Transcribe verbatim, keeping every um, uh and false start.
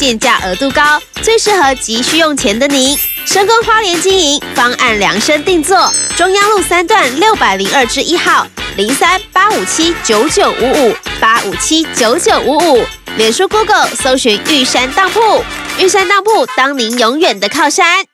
建价额度高，最适合急需用钱的您。深耕花莲经营，方案量身定做。中央路三段六百零二之一号，零三八五七九九五五八五七九九五五。脸书 Google 搜寻玉山当铺，玉山当铺，当您永远的靠山。